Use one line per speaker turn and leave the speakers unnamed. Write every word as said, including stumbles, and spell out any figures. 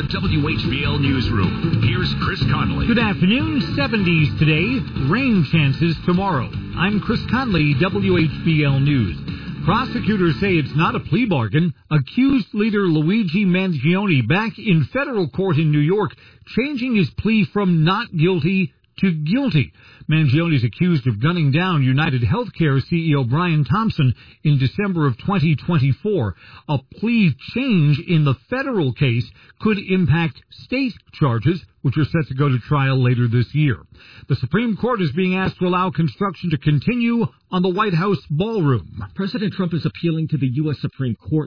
W H B L Newsroom. Here's Chris Conley.
Good afternoon. seventies today, rain chances tomorrow. I'm Chris Conley, W H B L News. Prosecutors say it's not a plea bargain. Accused leader Luigi Mangione back in federal court in New York, changing his plea from not guilty to guilty. Mangione is accused of gunning down United Healthcare C E O Brian Thompson in December of twenty twenty-four. A plea change in the federal case could impact state charges, which are set to go to trial later this year. The Supreme Court is being asked to allow construction to continue on the White House ballroom.
President Trump is appealing to the U S Supreme Court